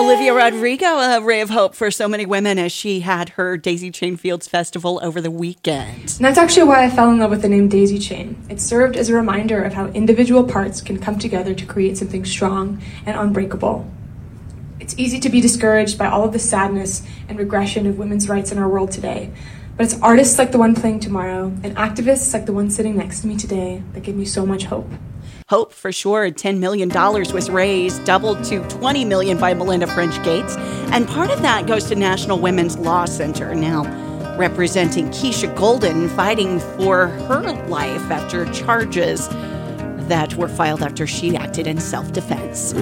Olivia Rodrigo, a ray of hope for so many women as she had her Daisy Chain Fields Festival over the weekend. And that's actually why I fell in love with the name Daisy Chain. It served as a reminder of how individual parts can come together to create something strong and unbreakable. It's easy to be discouraged by all of the sadness and regression of women's rights in our world today. But it's artists like the one playing tomorrow and activists like the one sitting next to me today that give me so much hope. Hope for sure. $10 million was raised, doubled to $20 million by Melinda French Gates. And part of that goes to National Women's Law Center, now representing Keisha Golden, fighting for her life after charges that were filed after she acted in self-defense.